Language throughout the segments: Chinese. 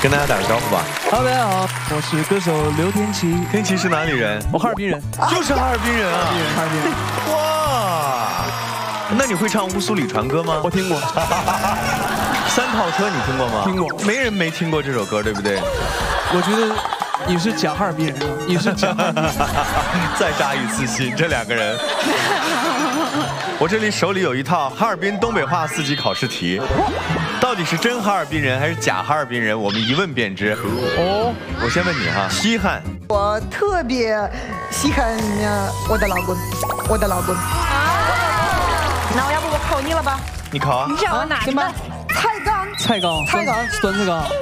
跟大家打个招呼吧。 大家好，我是歌手刘天琪。 天琪是哪里人？ 我哈尔滨人， 就是哈尔滨人啊！ 哈尔滨人。 哇，那你会唱《乌苏里船歌》吗？ 我听过。 三套车你听过吗？ 听过。 没人没听过这首歌，对不对？ 我觉得你是假哈尔滨人啊，你是假哈尔滨人。 再扎一次心，这两个人。我这里手里有一套哈尔滨东北话4级考试题，到底是真哈尔滨人还是假哈尔滨人？我们一问便知。哦，我先问你哈，稀罕。 我特别稀罕我的老公，我的老公。 那我要不我考你了吧？ 你考啊？ 你想我哪什么？菜缸？ 菜缸？ 菜缸？ 酸菜缸？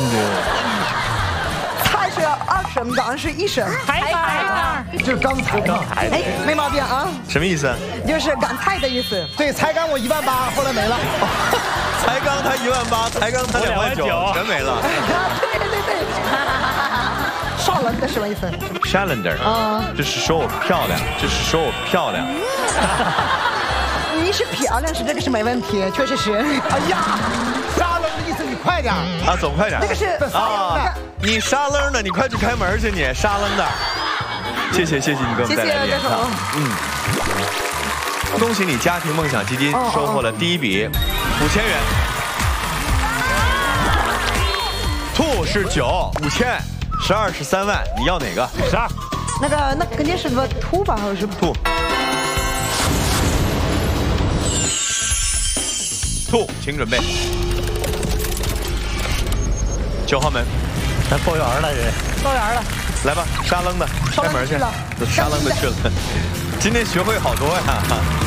菜是2升，缸是1升。 抬杠， 就是刚才。哎，没毛病啊。 什么意思？ 就是赶菜的意思。对，菜缸我18000，后来没了。 才刚他18000，才刚他29000，全没了。 对。少了的什么意思 ？Challenger 啊，就是说我漂亮，就是说我漂亮。 你是漂亮是这个是没问题，确实是。哎呀，沙楞的意思你快点啊，走快点。 那个是啊， 你沙楞的，你快去开门去，你沙楞的。谢谢你给我们带来的演唱。恭喜你家庭梦想基金收获了第一笔5000元。兔是9，5000。12是3万，你要哪个？12。 那肯定是个兔吧，还是兔？兔，请准备。9号门， 咱包圆了这。 包圆了。 来吧，沙楞的，开门去。沙楞的去了。今天学会好多呀。